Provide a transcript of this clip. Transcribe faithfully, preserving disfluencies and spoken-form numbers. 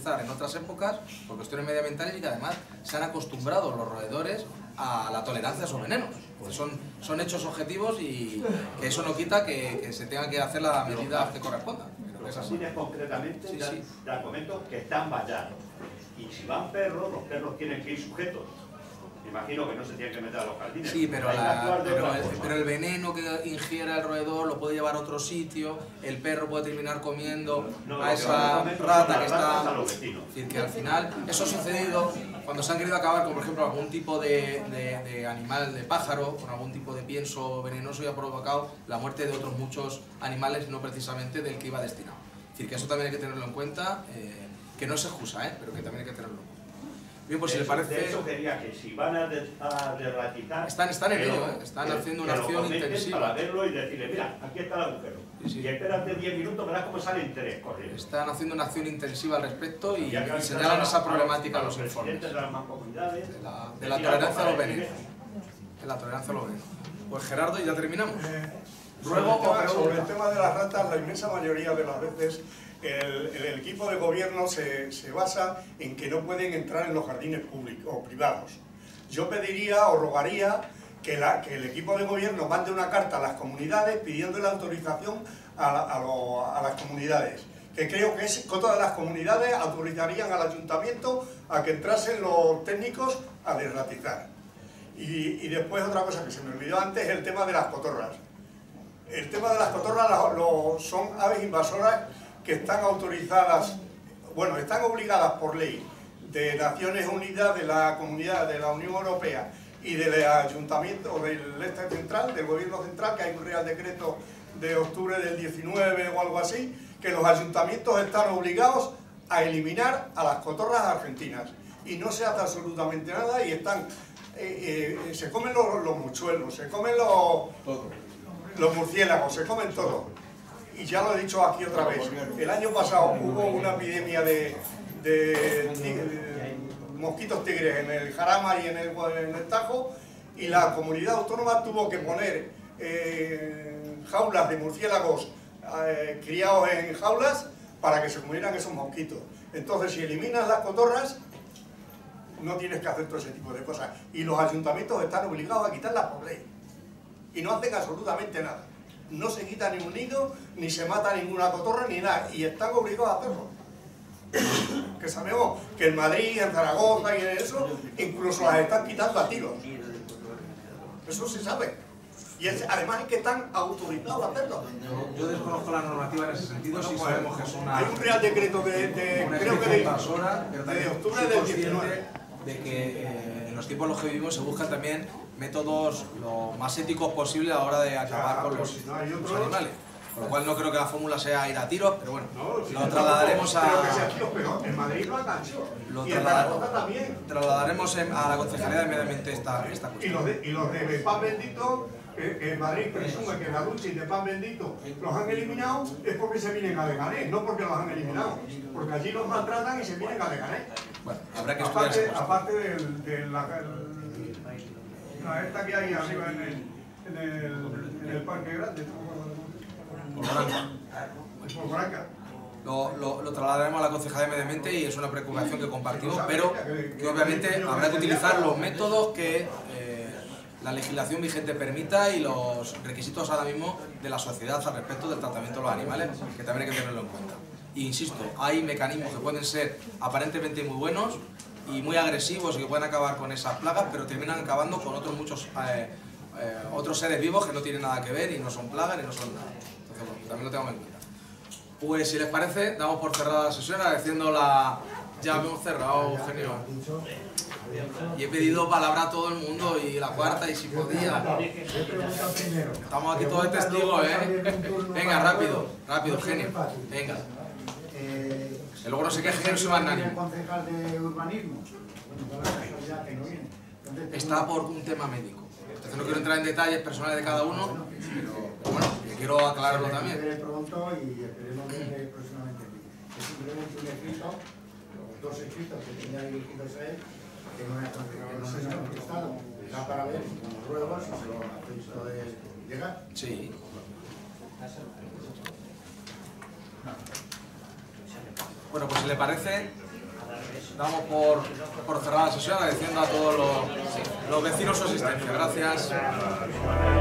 estar en otras épocas por cuestiones medioambientales y que además se han acostumbrado los roedores a la tolerancia a esos venenos. Pues son, son hechos objetivos y que eso no quita que, que se tenga que hacer la medida que corresponda. Los jardines concretamente, sí, ya, sí. ya comento que están vallados. Y si van perros, los perros tienen que ir sujetos. Imagino que no se tienen que meter a los jardines. Sí, pero, la, pero, el, pero el veneno que ingiera el roedor lo puede llevar a otro sitio, el perro puede terminar comiendo no, a esa rata que está... Es decir, que al final eso ha sucedido cuando se han querido acabar con, por ejemplo, algún tipo de, de, de animal, de pájaro, con algún tipo de pienso venenoso y ha provocado la muerte de otros muchos animales, no precisamente del que iba destinado. Es decir, que eso también hay que tenerlo en cuenta, eh, que no es excusa, ¿eh? Pero que también hay que tenerlo en cuenta. Bien, pues si le parece... De eso quería que si van a, de, a derratizar... Están, están en ello, ¿eh? Están que, haciendo una acción intensiva. Para verlo y decirle, mira, aquí está el agujero. Sí, sí. Y espérate diez minutos, verás cómo salen tres corriendo. Están haciendo una acción intensiva al respecto y, y, y señalan esa problemática a los, los informes. De las mancomunidades, de la, de la tolerancia a los venenos. De la tolerancia a los venenos. Pues Gerardo, ya terminamos. Eh, Ruego sobre, el tema, sobre el tema de las ratas, la inmensa mayoría de las veces el, el equipo de gobierno se, se basa en que no pueden entrar en los jardines públicos o privados. Yo pediría o rogaría que, la, que el equipo de gobierno mande una carta a las comunidades pidiendo la autorización a, la, a, lo, a las comunidades, que creo que, es, que todas las comunidades autorizarían al ayuntamiento a que entrasen los técnicos a desratizar. Y, y después otra cosa que se me olvidó antes, el tema de las cotorras. El tema de las cotorras lo, lo, son aves invasoras que están autorizadas, bueno, están obligadas por ley de Naciones Unidas, de la Comunidad, de la Unión Europea y del Ayuntamiento, o del Este Central, del Gobierno Central, que hay un Real Decreto de octubre del diecinueve o algo así, que los ayuntamientos están obligados a eliminar a las cotorras argentinas. Y no se hace absolutamente nada y están, eh, eh, se comen los, los mochuelos, se comen los, los murciélagos, se comen todo. Y ya lo he dicho aquí otra vez, el año pasado hubo una epidemia de, de, tigre, de mosquitos tigres en el Jarama y en el, en el Tajo, y la comunidad autónoma tuvo que poner eh, jaulas de murciélagos eh, criados en jaulas para que se comieran esos mosquitos. Entonces, si eliminas las cotorras, no tienes que hacer todo ese tipo de cosas. Y los ayuntamientos están obligados a quitarlas por ley. Y no hacen absolutamente nada. No se quita ni un nido, ni se mata ninguna cotorra, ni nada. Y están obligados a hacerlo. Que sabemos que en Madrid, en Zaragoza y en eso, incluso las están quitando a tiros. Eso se sabe. Y es, además es que están autorizados a hacerlo. Yo, yo desconozco la normativa en ese sentido, sí sabemos que es una... Hay un real decreto de, de creo que de, invasora, pero de octubre del diecinueve. De que eh, en los tiempos en los que vivimos se buscan también métodos lo más éticos posible a la hora de acabar ya, con los, si no hay los otros, animales. Con lo cual no creo que la fórmula sea ir a tiros, pero bueno, no, si lo no, trasladaremos a... Creo que sea tiros, pero en Madrid lo han hecho. Lo y en Zaragoza también. Trasladaremos en, a la Concejalía de Medio Ambiente esta, esta cuestión. Y los de, y los de Pan Bendito, eh, en Madrid presume que la lucha y de Pan Bendito los han eliminado, es porque se vienen a Leganés, no porque los han eliminado. Porque allí los maltratan y se vienen a Leganés. Bueno, habrá que estudiar aparte, esa aparte de, de la, la esta que hay arriba en el, en el, en el Parque Grande. Por Branca. Lo, lo, lo trasladaremos a la Concejalía de Medio Ambiente y es una preocupación que compartimos, pero que obviamente habrá que utilizar los métodos que eh, la legislación vigente permita y los requisitos ahora mismo de la sociedad al respecto del tratamiento de los animales, que también hay que tenerlo en cuenta. E insisto, hay mecanismos que pueden ser aparentemente muy buenos y muy agresivos y que pueden acabar con esas plagas, pero terminan acabando con otros muchos eh, eh, otros seres vivos que no tienen nada que ver y no son plagas ni no son nada. Entonces, bueno, también lo tenemos en cuenta. Pues si les parece, damos por cerrada la sesión agradeciendo la... Ya hemos cerrado, Eugenio. Y he pedido palabra a todo el mundo y la cuarta y si podía. Estamos aquí todos de testigos, ¿eh? Venga, rápido, rápido, Eugenio. Venga. Que luego no se queje que no soy magnánimo. concejal de urbanismo? Está por un tema médico. Entonces no quiero entrar en detalles personales de cada uno, pero bueno, quiero aclararlo también. Pronto y esperemos que próximamente. Es simplemente un escrito, los dos escritos que tenía dirigidos a él, que no me ha contestado. Da para ver como ruegos si se lo hacéis poder llegar. Sí. Bueno, pues si le parece, damos por, por cerrada la sesión, agradeciendo a todos los, los vecinos su asistencia. Gracias.